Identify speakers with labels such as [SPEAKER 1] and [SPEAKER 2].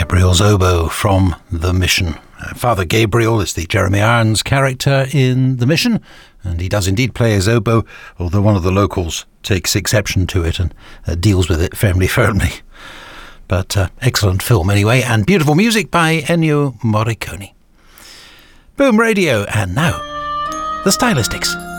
[SPEAKER 1] Gabriel's oboe from The Mission. Father Gabriel is the Jeremy Irons character in The Mission, and he does indeed play his oboe, although one of the locals takes exception to it and deals with it fairly firmly. But excellent film anyway, and beautiful music by Ennio Morricone. Boom Radio, and now, the Stylistics.